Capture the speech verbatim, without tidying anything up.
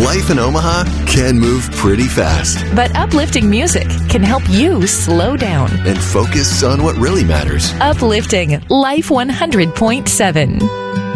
Life in Omaha can move pretty fast. But uplifting music can help you slow down and focus on what really matters. Uplifting Life one hundred point seven.